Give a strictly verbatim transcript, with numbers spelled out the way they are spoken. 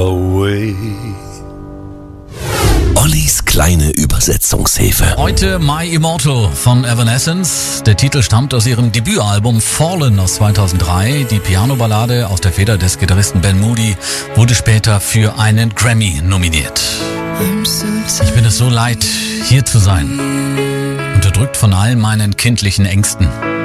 away. Ollis kleine Übersetzungshilfe. Heute My Immortal von Evanescence. Der Titel stammt aus ihrem Debütalbum Fallen aus zweitausenddrei. Die Piano-Ballade aus der Feder des Gitarristen Ben Moody wurde später für einen Grammy nominiert. Ich bin es so leid, hier zu sein, unterdrückt von all meinen kindlichen Ängsten.